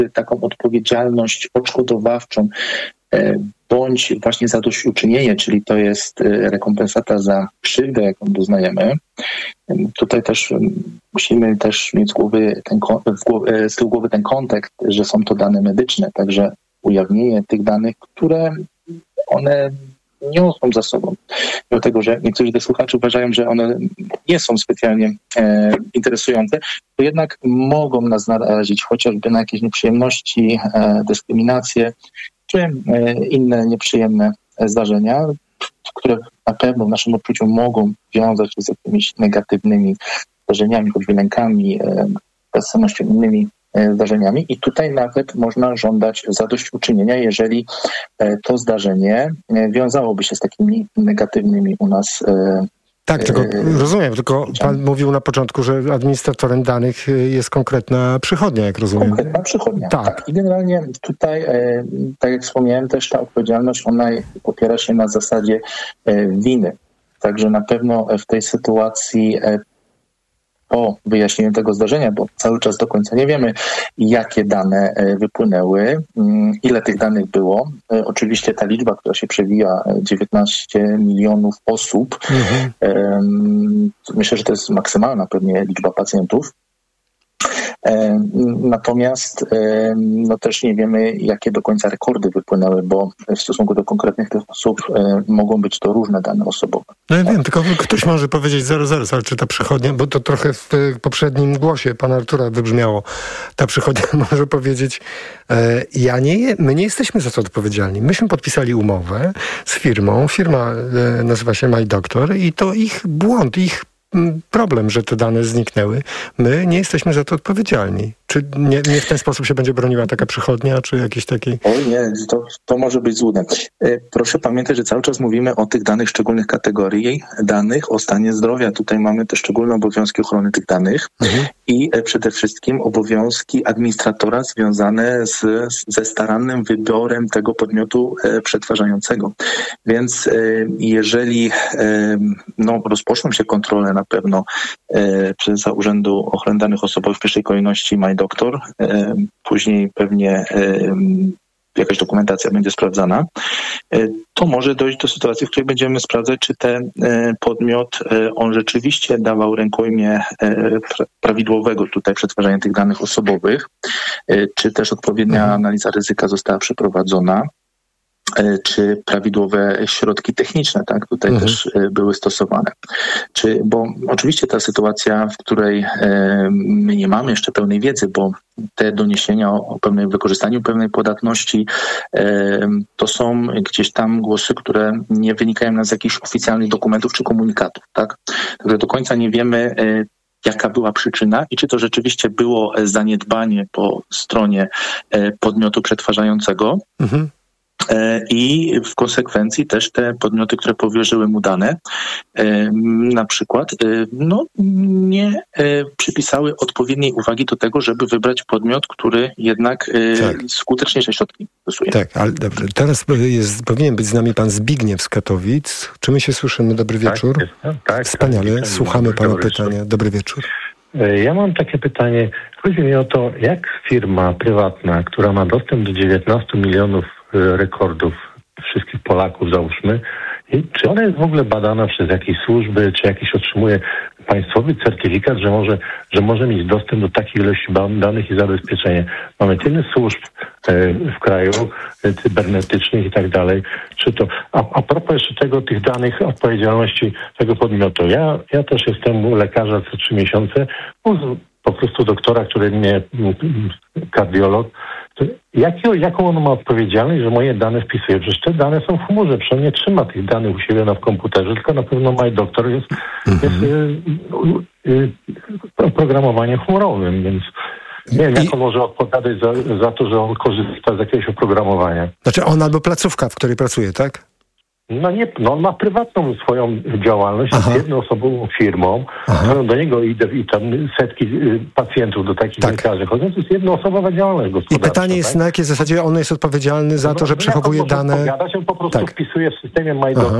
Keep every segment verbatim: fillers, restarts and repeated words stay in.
taką odpowiedzialność odszkodowawczą bądź właśnie zadośćuczynienie, czyli to jest rekompensata za krzywdę, jaką doznajemy. Tutaj też musimy też mieć z głowy ten, w głowie, z tyłu głowy ten kontekst, że są to dane medyczne, także ujawnienie tych danych, które one niosą za sobą. Mimo tego, że niektórzy ze słuchaczy uważają, że one nie są specjalnie e, interesujące, to jednak mogą nas narazić chociażby na jakieś nieprzyjemności, e, dyskryminację, czy e, inne nieprzyjemne zdarzenia, które na pewno w naszym odczuciu mogą wiązać się z jakimiś negatywnymi zdarzeniami, choćby lękami, e, bezsennością, innymi zdarzeniami i tutaj nawet można żądać zadośćuczynienia, jeżeli to zdarzenie wiązałoby się z takimi negatywnymi u nas. Tak, tylko rozumiem, tylko pan mówił na początku, że administratorem danych jest konkretna przychodnia, jak rozumiem. Konkretna przychodnia, tak. tak. I generalnie tutaj, tak jak wspomniałem, też ta odpowiedzialność, ona opiera się na zasadzie winy. Także na pewno w tej sytuacji po wyjaśnieniu tego zdarzenia, bo cały czas do końca nie wiemy, jakie dane wypłynęły, ile tych danych było. Oczywiście ta liczba, która się przewija, dziewiętnaście milionów osób, mhm. myślę, że to jest maksymalna pewnie liczba pacjentów. Natomiast no też nie wiemy, jakie do końca rekordy wypłynęły, bo w stosunku do konkretnych tych osób mogą być to różne dane osobowe. No ja wiem, tylko ktoś może powiedzieć zaraz, zaraz, ale czy ta przychodnia, bo to trochę w poprzednim głosie pana Artura wybrzmiało, ta przychodnia może powiedzieć, e, ja nie, my nie jesteśmy za to odpowiedzialni. Myśmy podpisali umowę z firmą, firma e, nazywa się MyDoctor i to ich błąd, ich problem, że te dane zniknęły. My nie jesteśmy za to odpowiedzialni. Czy nie, nie w ten sposób się będzie broniła taka przychodnia, czy jakiś taki... Oj nie, to, to może być złudne. Proszę pamiętać, że cały czas mówimy o tych danych szczególnych kategorii, danych o stanie zdrowia. Tutaj mamy te szczególne obowiązki ochrony tych danych mhm. i przede wszystkim obowiązki administratora związane z, ze starannym wyborem tego podmiotu przetwarzającego. Więc jeżeli no, rozpoczną się kontrole na pewno przez Urzędu Ochrony Danych Osobowych w pierwszej kolejności MyDoctor, później pewnie jakaś dokumentacja będzie sprawdzana, to może dojść do sytuacji, w której będziemy sprawdzać, czy ten podmiot, on rzeczywiście dawał rękojmię prawidłowego tutaj przetwarzania tych danych osobowych, czy też odpowiednia analiza ryzyka została przeprowadzona, czy prawidłowe środki techniczne, tak, tutaj mhm. też były stosowane. Czy, bo oczywiście ta sytuacja, w której my nie mamy jeszcze pełnej wiedzy, bo te doniesienia o pewnym wykorzystaniu pewnej podatności to są gdzieś tam głosy, które nie wynikają nam z jakichś oficjalnych dokumentów czy komunikatów, tak. Także do końca nie wiemy, jaka była przyczyna i czy to rzeczywiście było zaniedbanie po stronie podmiotu przetwarzającego. Mhm. I w konsekwencji też te podmioty, które powierzyły mu dane, na przykład no, nie przypisały odpowiedniej uwagi do tego, żeby wybrać podmiot, który jednak tak. skuteczniejsze środki stosuje. Tak, ale dobrze. Teraz jest, powinien być z nami pan Zbigniew z Katowic. Czy my się słyszymy? Dobry wieczór. Tak, tak. Wspaniale. Tak, Słuchamy pana dobry pytania. wieczór. Dobry wieczór. Ja mam takie pytanie. Chodzi mi o to, jak firma prywatna, która ma dostęp do dziewiętnastu milionów rekordów wszystkich Polaków, załóżmy, i czy ona jest w ogóle badana przez jakieś służby, czy jakiś otrzymuje państwowy certyfikat, że może, że może mieć dostęp do takiej ilości danych i zabezpieczenie. Mamy tyle służb w kraju, cybernetycznych i tak dalej. Czy to, a, a propos jeszcze tego, tych danych, odpowiedzialności tego podmiotu. Ja, ja też jestem u lekarza co trzy miesiące, po prostu doktora, który mnie, kardiolog, Jakie, jaką on ma odpowiedzialność, że moje dane wpisuje? Przecież te dane są w chmurze, przecież on nie trzyma tych danych u siebie na w komputerze, tylko na pewno MyDoctor jest, mm-hmm. jest y, y, y, oprogramowaniem chmurowym, więc nie wiem, jak I... on może odpowiadać za, za to, że on korzysta z jakiegoś oprogramowania. Znaczy on albo placówka, w której pracuje, tak? No nie, no on ma prywatną swoją działalność, Aha. jest jednoosobową firmą, Aha. do niego idę i tam setki pacjentów do takich tak. lekarzy chodzą, to jest jednoosobowa działalność gospodarcza. I pytanie jest, tak? na jakiej zasadzie on jest odpowiedzialny za no, to, że no, przechowuje jak on dane... Odpowiada się, po prostu tak. wpisuje w systemie MyDoctor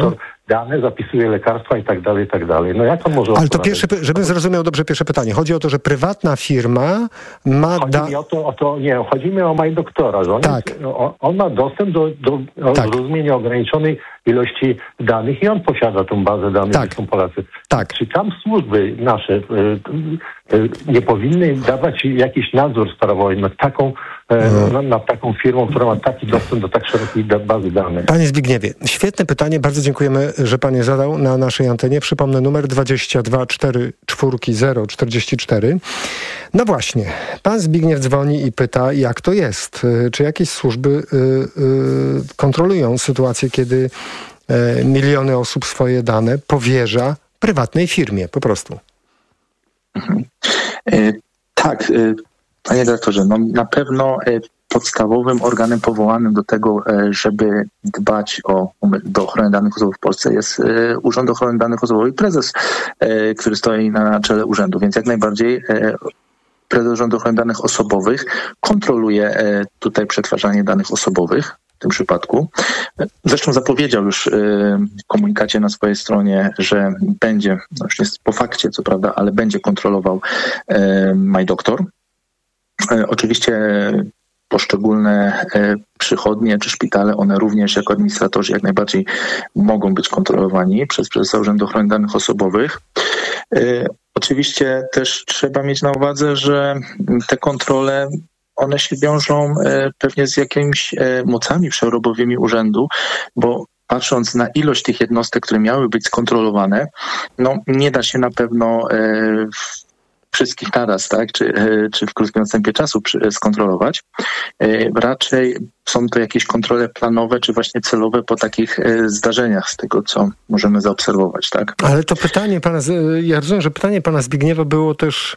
dane, zapisuje lekarstwa i tak dalej, i tak dalej. No jak on może... Ale to pierwsze, żebym zrozumiał dobrze pierwsze pytanie. Chodzi o to, że prywatna firma ma... Chodzi da... mi o to, o to, nie, chodzi mi o MyDoktora, że on, tak. jest, on, on ma dostęp do, do tak. zrozumienia ograniczonej ilości danych i on posiada tą bazę danych, tak. gdzie są Polacy. Tak. Czy tam służby nasze y, y, y, nie powinny dawać jakiś nadzór sprawowy nad taką, y, nad, nad taką firmą, która ma taki dostęp do tak szerokiej bazy danych? Panie Zbigniewie, świetne pytanie. Bardzo dziękujemy, że pan je zadał na naszej antenie. Przypomnę numer dwadzieścia dwa cztery cztery zero czterdzieści cztery. No właśnie, pan Zbigniew dzwoni i pyta, jak to jest? Czy jakieś służby y, y, kontrolują sytuację, kiedy y, miliony osób swoje dane powierza prywatnej firmie, po prostu? Mhm. E, tak, e, panie dyrektorze, no na pewno e, podstawowym organem powołanym do tego, e, żeby dbać o do ochrony danych osobowych w Polsce jest e, Urząd Ochrony Danych Osobowych i prezes, e, który stoi na czele urzędu, więc jak najbardziej e, prezes Urzędu Ochrony Danych Osobowych kontroluje e, tutaj przetwarzanie danych osobowych. W tym przypadku. Zresztą zapowiedział już w komunikacie na swojej stronie, że będzie, no już jest po fakcie co prawda, ale będzie kontrolował MyDoktor. Oczywiście poszczególne przychodnie czy szpitale, one również jako administratorzy jak najbardziej mogą być kontrolowani przez prezesa Urzędu Ochrony Danych Osobowych. Oczywiście też trzeba mieć na uwadze, że te kontrole one się wiążą e, pewnie z jakimiś e, mocami przerobowymi urzędu, bo patrząc na ilość tych jednostek, które miały być skontrolowane, no nie da się na pewno e, wszystkich naraz, tak, czy, e, czy w krótkim odstępie czasu przy, skontrolować. E, raczej są to jakieś kontrole planowe, czy właśnie celowe po takich e, zdarzeniach, z tego co możemy zaobserwować, tak. Ale to pytanie pana, ja rozumiem, że pytanie pana Zbigniewa było też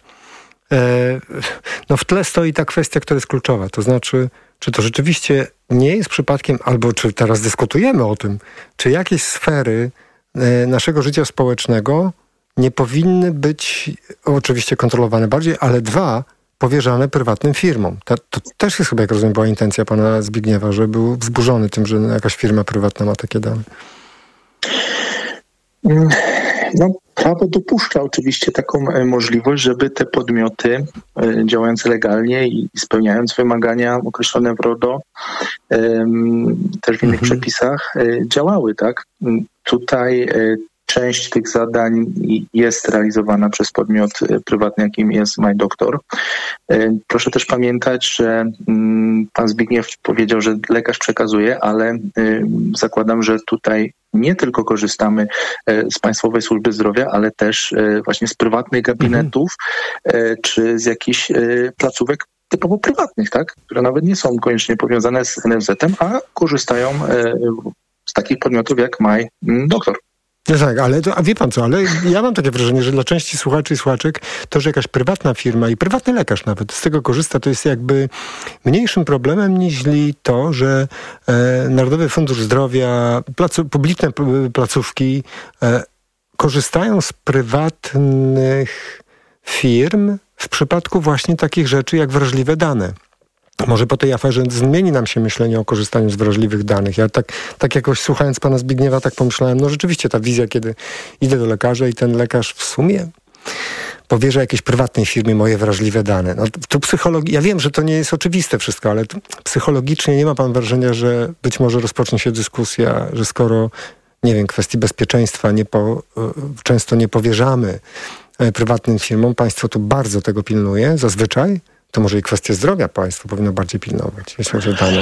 no w tle stoi ta kwestia, która jest kluczowa. To znaczy, czy to rzeczywiście nie jest przypadkiem, albo czy teraz dyskutujemy o tym, czy jakieś sfery naszego życia społecznego nie powinny być oczywiście kontrolowane bardziej, ale dwa, powierzane prywatnym firmom. To, to też jest chyba, jak rozumiem, była intencja pana Zbigniewa, że był wzburzony tym, że jakaś firma prywatna ma takie dane. No, prawo dopuszcza oczywiście taką możliwość, żeby te podmioty działające legalnie i spełniając wymagania określone w RODO, też w innych mhm. przepisach, działały, tak? Tutaj część tych zadań jest realizowana przez podmiot prywatny, jakim jest MyDoktor. Proszę też pamiętać, że pan Zbigniew powiedział, że lekarz przekazuje, ale zakładam, że tutaj nie tylko korzystamy z Państwowej Służby Zdrowia, ale też właśnie z prywatnych gabinetów mhm. czy z jakichś placówek typowo prywatnych, tak, które nawet nie są koniecznie powiązane z N F Z-em, a korzystają z takich podmiotów jak MyDoktor. No tak, ale to, a wie pan co, ale ja mam takie wrażenie, że dla części słuchaczy i słuchaczek to, że jakaś prywatna firma i prywatny lekarz nawet z tego korzysta, to jest jakby mniejszym problemem niż to, że e, Narodowy Fundusz Zdrowia, placu, publiczne placówki e, korzystają z prywatnych firm w przypadku właśnie takich rzeczy jak wrażliwe dane. Może po tej aferze zmieni nam się myślenie o korzystaniu z wrażliwych danych. Ja tak, tak jakoś słuchając pana Zbigniewa tak pomyślałem, no rzeczywiście ta wizja, kiedy idę do lekarza i ten lekarz w sumie powierza jakiejś prywatnej firmie moje wrażliwe dane. No to psychologii, ja wiem, że to nie jest oczywiste wszystko, ale psychologicznie nie ma pan wrażenia, że być może rozpocznie się dyskusja, że skoro, nie wiem, kwestii bezpieczeństwa nie po, często nie powierzamy prywatnym firmom, państwo tu bardzo tego pilnuje, zazwyczaj, to może i kwestie zdrowia państwo powinno bardziej pilnować, jeśli chodzi o dane.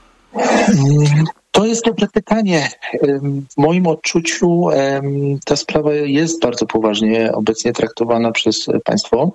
To jest dobre pytanie. W moim odczuciu ta sprawa jest bardzo poważnie obecnie traktowana przez państwo.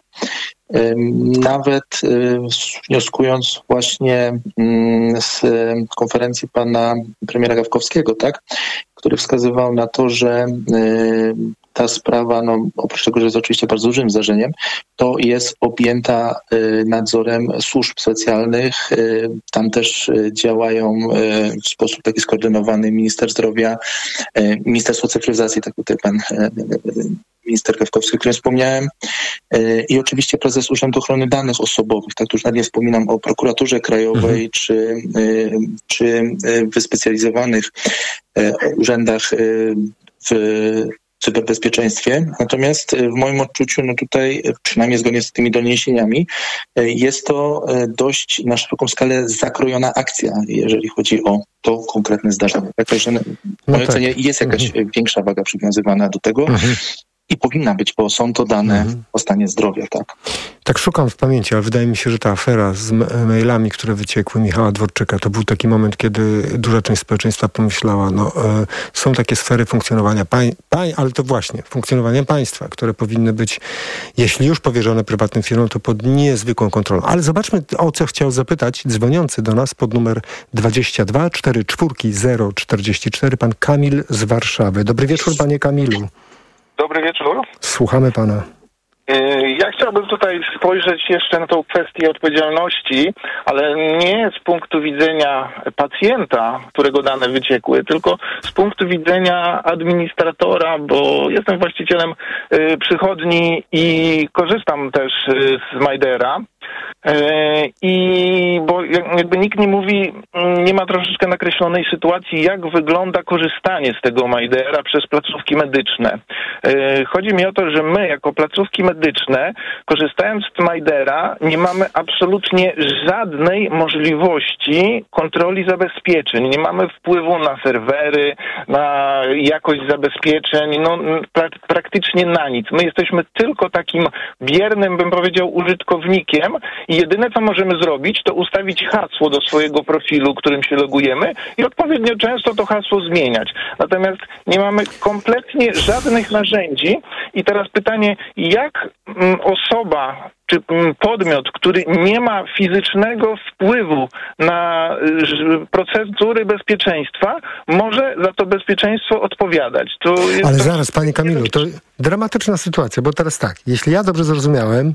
Nawet wnioskując właśnie z konferencji pana premiera Gawkowskiego, tak, który wskazywał na to, że ta sprawa, no, oprócz tego, że jest oczywiście bardzo dużym zdarzeniem, to jest objęta nadzorem służb specjalnych. Tam też działają w sposób taki skoordynowany minister zdrowia, Ministerstwo Cyfryzacji, tak tutaj pan minister Gawkowski, o którym wspomniałem, i oczywiście prezes Urzędu Ochrony Danych Osobowych. Tak, tu już nawet nie wspominam o prokuraturze krajowej, mhm. czy, czy wyspecjalizowanych urzędach w cyberbezpieczeństwie. Natomiast w moim odczuciu, no tutaj, przynajmniej zgodnie z tymi doniesieniami, jest to dość na szeroką skalę zakrojona akcja, jeżeli chodzi o to konkretne zdarzenie. Także w mojej tak. ocenie jest jakaś mhm. większa waga przywiązywana do tego. Mhm. I powinna być, bo są to dane mhm. o stanie zdrowia, tak. Tak szukam w pamięci, ale wydaje mi się, że ta afera z mailami, które wyciekły Michała Dworczyka, to był taki moment, kiedy duża część społeczeństwa pomyślała, no e, są takie sfery funkcjonowania pań, pań, ale to właśnie, funkcjonowania państwa, które powinny być, jeśli już powierzone prywatnym firmom, to pod niezwykłą kontrolą. Ale zobaczmy, o co chciał zapytać dzwoniący do nas pod numer dwadzieścia dwa czterdzieści cztery zero czterdzieści cztery, pan Kamil z Warszawy. Dobry wieczór, panie Kamilu. Dobry wieczór. Słuchamy pana. Ja chciałbym tutaj spojrzeć jeszcze na tą kwestię odpowiedzialności, ale nie z punktu widzenia pacjenta, którego dane wyciekły, tylko z punktu widzenia administratora, bo jestem właścicielem przychodni i korzystam też z Majdera. I bo jakby nikt nie mówi, nie ma troszeczkę nakreślonej sytuacji, jak wygląda korzystanie z tego Majdera przez placówki medyczne. Chodzi mi o to, że my jako placówki medyczne, korzystając z Majdera, nie mamy absolutnie żadnej możliwości kontroli zabezpieczeń. Nie mamy wpływu na serwery, na jakość zabezpieczeń, no pra- praktycznie na nic. My jesteśmy tylko takim biernym, bym powiedział, użytkownikiem i jedyne, co możemy zrobić, to ustawić hasło do swojego profilu, którym się logujemy i odpowiednio często to hasło zmieniać. Natomiast nie mamy kompletnie żadnych narzędzi i teraz pytanie, jak mm, osoba czy podmiot, który nie ma fizycznego wpływu na procedury bezpieczeństwa, może za to bezpieczeństwo odpowiadać. To jest Ale to... zaraz, panie Kamilu, to dramatyczna sytuacja, bo teraz tak, jeśli ja dobrze zrozumiałem,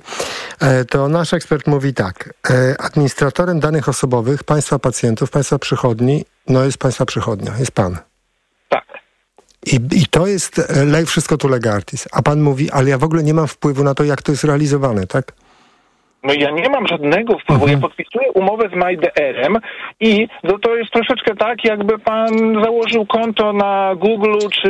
to nasz ekspert mówi tak, administratorem danych osobowych państwa pacjentów, państwa przychodni, no jest państwa przychodnia, jest pan. Tak. I, I to jest wszystko tu lega artis. A pan mówi, ale ja w ogóle nie mam wpływu na to, jak to jest realizowane, tak? No ja nie mam żadnego wpływu. Mhm. Ja podpisuję umowę z MyDR-em i no to jest troszeczkę tak, jakby pan założył konto na Google, czy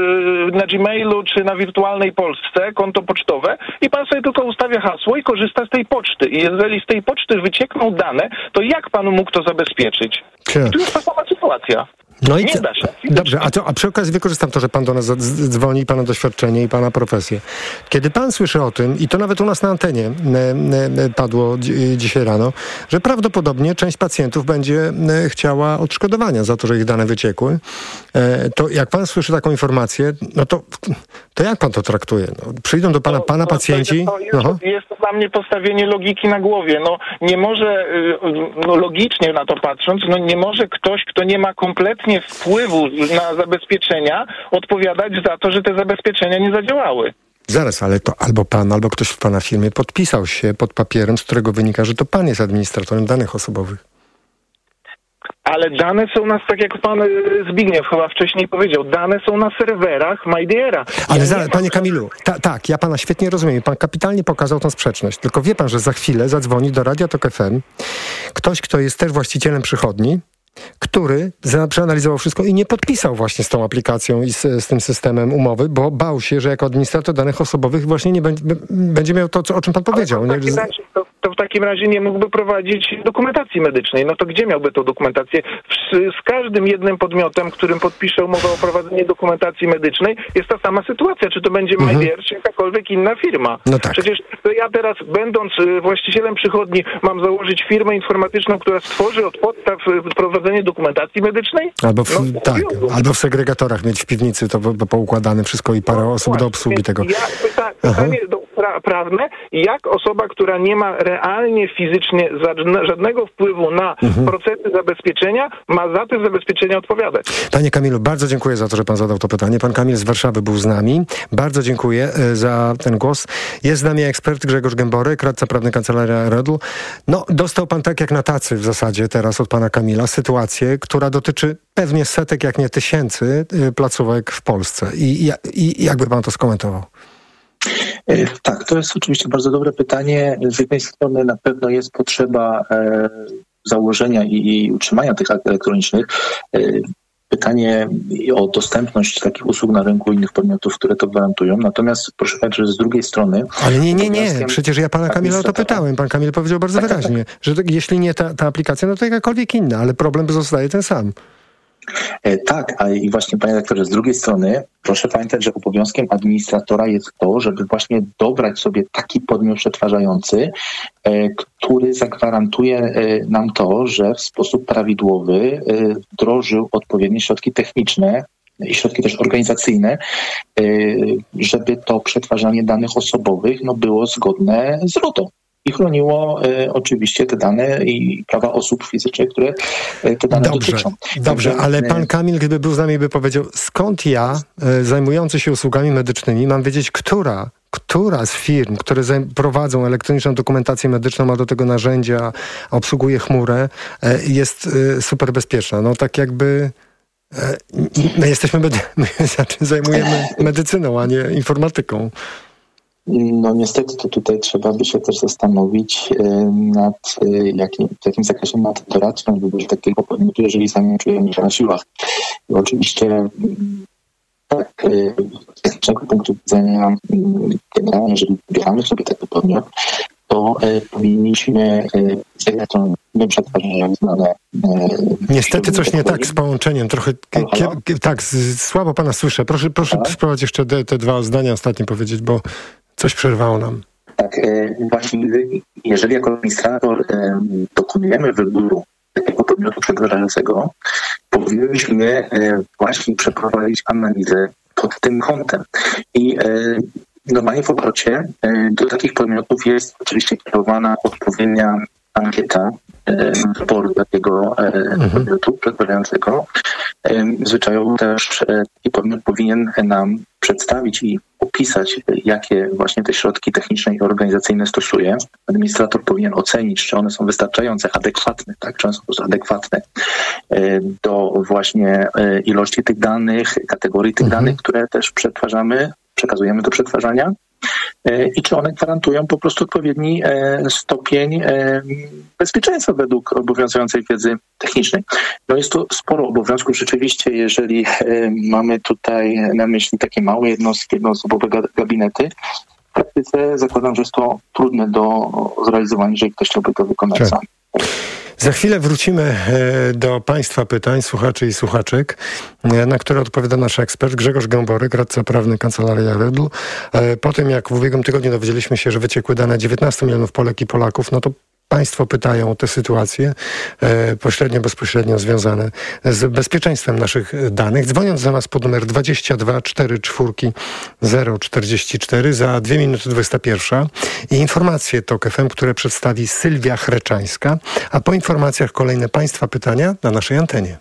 na Gmailu, czy na Wirtualnej Polsce, konto pocztowe i pan sobie tylko ustawia hasło i korzysta z tej poczty. I jeżeli z tej poczty wyciekną dane, to jak pan mógł to zabezpieczyć? I tu jest ta sama sytuacja. No i nie co? da się. Dobrze, a, to, a przy okazji wykorzystam to, że pan do nas dzwoni, pana doświadczenie i pana profesję. Kiedy pan słyszy o tym, i to nawet u nas na antenie e, e, padło dzi- dzisiaj rano, że prawdopodobnie część pacjentów będzie e, chciała odszkodowania za to, że ich dane wyciekły, e, to jak pan słyszy taką informację, no to, to jak pan to traktuje? No, przyjdą do pana, no, pana no, pacjenci... To jest, to jest, jest to dla mnie postawienie logiki na głowie. No nie może, no, logicznie na to patrząc, no nie może ktoś, kto nie ma kompletnie wpływu na zabezpieczenia, odpowiadać za to, że te zabezpieczenia nie zadziałały. Zaraz, ale to albo pan, albo ktoś w pana firmie podpisał się pod papierem, z którego wynika, że to pan jest administratorem danych osobowych. Ale dane są nas, tak jak pan Zbigniew chyba wcześniej powiedział, dane są na serwerach MyDR-a. Ale ja za, panie Kamilu, ta, tak, ja pana świetnie rozumiem. Pan kapitalnie pokazał tą sprzeczność. Tylko wie pan, że za chwilę zadzwoni do Radia Tok F M ktoś, kto jest też właścicielem przychodni, który przeanalizował wszystko i nie podpisał właśnie z tą aplikacją i z, z tym systemem umowy, bo bał się, że jako administrator danych osobowych właśnie nie będzie, będzie miał to, co, o czym pan powiedział. Ale to, w takim razie, to, to w takim razie nie mógłby prowadzić dokumentacji medycznej. No to gdzie miałby tą dokumentację? Z, z każdym jednym podmiotem, którym podpisze umowę o prowadzenie dokumentacji medycznej, jest ta sama sytuacja. Czy to będzie mhm. MyDR, czy jakakolwiek inna firma. No tak. Przecież to ja teraz, będąc właścicielem przychodni, mam założyć firmę informatyczną, która stworzy od podstaw prowadzenie dokumentacji medycznej? Albo w, no, tak, albo w segregatorach mieć w piwnicy to poukładane wszystko i parę no, osób właśnie, do obsługi tego. Ja, pyta, pytanie do, pra, prawne, jak osoba, która nie ma realnie, fizycznie żadnego wpływu na mhm. procesy zabezpieczenia, ma za te zabezpieczenia odpowiadać? Panie Kamilu, bardzo dziękuję za to, że pan zadał to pytanie. Pan Kamil z Warszawy był z nami. Bardzo dziękuję za ten głos. Jest z nami ekspert Grzegorz Gęborek, radca prawny Kancelaria Redl. No, dostał pan tak jak na tacy w zasadzie teraz od pana Kamila sytuację, która dotyczy pewnie setek, jak nie tysięcy placówek w Polsce. I, i, i jakby pan to skomentował? Tak, to jest oczywiście bardzo dobre pytanie. Z jednej strony na pewno jest potrzeba e, założenia i, i utrzymania tych akt elektronicznych. E, pytanie o dostępność takich usług na rynku innych podmiotów, które to gwarantują. Natomiast proszę pamiętać, że z drugiej strony... Ale nie, nie, nie. Przecież ja pana Kamila o to pytałem. Pan Kamil powiedział bardzo tak, wyraźnie, tak, tak. że to, jeśli nie ta, ta aplikacja, no to jakakolwiek inna, ale problem pozostaje ten sam. E, tak, a i właśnie panie redaktorze, z drugiej strony proszę pamiętać, że obowiązkiem administratora jest to, żeby właśnie dobrać sobie taki podmiot przetwarzający, e, który zagwarantuje e, nam to, że w sposób prawidłowy e, wdrożył odpowiednie środki techniczne i środki też organizacyjne, e, żeby to przetwarzanie danych osobowych no, było zgodne z RODO. I chroniło e, oczywiście te dane i prawa osób fizycznych, które e, te dane dobrze, dotyczą. Dobrze, Także, ale pan Kamil, gdyby był z nami, by powiedział, skąd ja, e, zajmujący się usługami medycznymi, mam wiedzieć, która, która z firm, które prowadzą elektroniczną dokumentację medyczną, ma do tego narzędzia, obsługuje chmurę, e, jest e, super bezpieczna. No tak jakby... E, my jesteśmy, medy- my zajmujemy medycyną, a nie informatyką. No niestety to tutaj trzeba by się też zastanowić nad jakim, w jakim zakresie ma to doradźność wyborze takiego podmiotu, jeżeli sami nie czujemy się na siłach. I oczywiście tak, z technicznego punktu widzenia generalnie, jeżeli wybieramy sobie taki podmiot, to e, powinniśmy z jednej strony przetwarzać znane... E, Niestety coś nie tak z połączeniem. Trochę kie, kie, tak, z, słabo pana słyszę. Proszę, proszę spróbować jeszcze te, te dwa zdania ostatnie powiedzieć, bo coś przerwało nam. Tak, e, właśnie jeżeli jako administrator e, dokonujemy wyboru takiego podmiotu przetwarzającego, powinniśmy e, właśnie przeprowadzić analizę pod tym kątem. I e, normalnie w obrocie e, do takich podmiotów jest oczywiście kierowana odpowiednia ankieta e, wyboru takiego e, mhm. podmiotu przetwarzającego. E, zwyczajowo też e, taki podmiot powinien nam przedstawić i opisać, jakie właśnie te środki techniczne i organizacyjne stosuje. Administrator powinien ocenić, czy one są wystarczające, adekwatne, tak, czy one są po prostu adekwatne do właśnie ilości tych danych, kategorii tych mhm. danych, które też przetwarzamy, przekazujemy do przetwarzania i czy one gwarantują po prostu odpowiedni stopień bezpieczeństwa według obowiązującej wiedzy technicznej. No jest to sporo obowiązków rzeczywiście, jeżeli mamy tutaj na myśli takie małe jednostki, jednoosobowe gabinety. W praktyce zakładam, że jest to trudne do zrealizowania, jeżeli ktoś chciałby to wykonać tak. sam. Za chwilę wrócimy do państwa pytań, słuchaczy i słuchaczek, na które odpowiada nasz ekspert Grzegorz Gęboryk, radca prawny Kancelaria Redl. Po tym, jak w ubiegłym tygodniu dowiedzieliśmy się, że wyciekły dane dziewiętnastu milionów Polek i Polaków, no to państwo pytają o tę sytuację, e, pośrednio, bezpośrednio związane z bezpieczeństwem naszych danych. Dzwoniąc do nas pod numer dwadzieścia dwa czterdzieści cztery zero czterdzieści cztery za dwie minuty dwudziesta pierwsza i informacje TOK F M, które przedstawi Sylwia Chreczańska, a po informacjach kolejne państwa pytania na naszej antenie.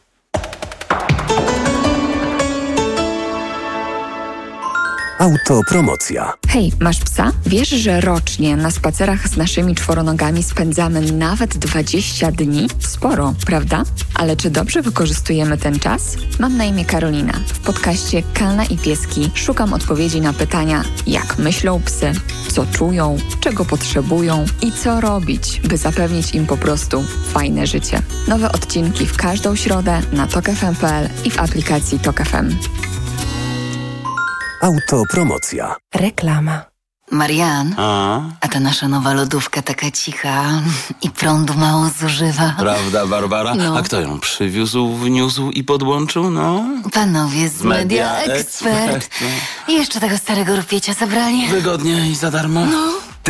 Autopromocja. Hej, masz psa? Wiesz, że rocznie na spacerach z naszymi czworonogami spędzamy nawet dwadzieścia dni? Sporo, prawda? Ale czy dobrze wykorzystujemy ten czas? Mam na imię Karolina. W podcaście Kalna i Pieski szukam odpowiedzi na pytania, jak myślą psy, co czują, czego potrzebują i co robić, by zapewnić im po prostu fajne życie. Nowe odcinki w każdą środę na tok f m kropka p l i w aplikacji Tok F M. Autopromocja. Reklama. Marian, a? a ta nasza nowa lodówka taka cicha i prądu mało zużywa. Prawda, Barbara? No. A kto ją przywiózł, wniósł i podłączył, no? Panowie z Media Expert. I jeszcze tego starego rupiecia zabrali. Wygodnie i za darmo. No.